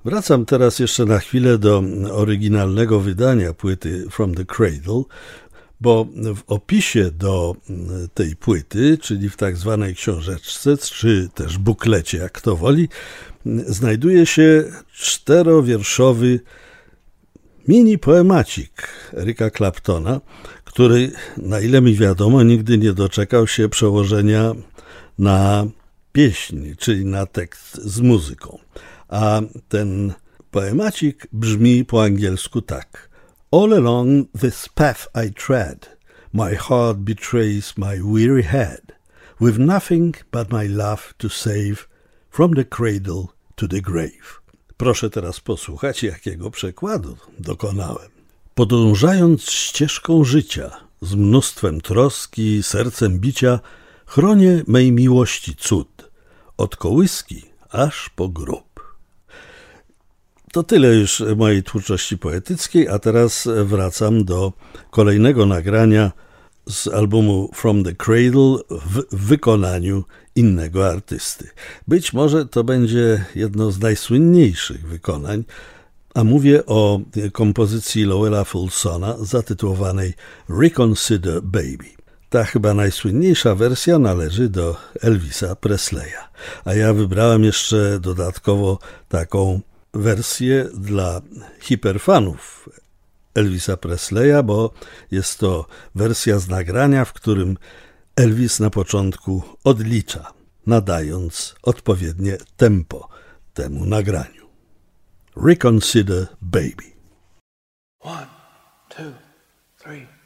Wracam teraz jeszcze na chwilę do oryginalnego wydania płyty From the Cradle, bo w opisie do tej płyty, czyli w tak zwanej książeczce, czy też buklecie, jak kto woli, znajduje się 4-wierszowy mini poemacik Erika Claptona, który, na ile mi wiadomo, nigdy nie doczekał się przełożenia na pieśń, czyli na tekst z muzyką. A ten poemacik brzmi po angielsku tak. All along this path I tread, my heart betrays my weary head, with nothing but my love to save, from the cradle to the grave. Proszę teraz posłuchać, jakiego przekładu dokonałem. Podążając ścieżką życia, z mnóstwem troski, sercem bicia, chronię mej miłości cud, od kołyski aż po grób. To tyle już mojej twórczości poetyckiej, a teraz wracam do kolejnego nagrania z albumu From the Cradle w wykonaniu innego artysty. Być może to będzie jedno z najsłynniejszych wykonań, a mówię o kompozycji Lowella Fulsona zatytułowanej Reconsider Baby. Ta chyba najsłynniejsza wersja należy do Elvisa Presleya, a ja wybrałem jeszcze dodatkowo taką wersję dla hiperfanów Elvisa Presleya, bo jest to wersja z nagrania, w którym Elvis na początku odlicza, nadając odpowiednie tempo temu nagraniu. Reconsider Baby. 1, 2, 3